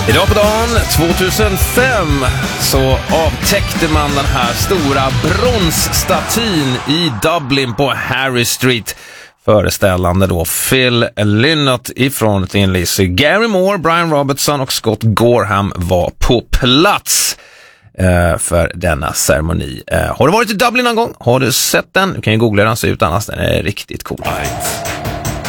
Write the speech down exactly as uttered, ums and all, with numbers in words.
Idag på dagen tjugohundrafem så avtäckte man den här stora bronsstatyn i Dublin på Harry Street, föreställande då Phil Lynott ifrån Thin Lizzy. Gary Moore, Brian Robertson och Scott Gorham var på plats eh, för denna ceremoni. Eh, har du varit i Dublin någon gång? Har du sett den? Du kan ju googla den, ser ut annars. Den är riktigt cool. Right.